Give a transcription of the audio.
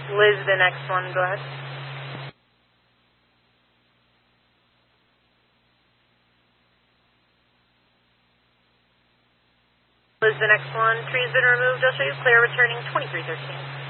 Liz, the next one, go ahead. Liz, the next one. Tree's been removed. I'll show you clear returning 2313.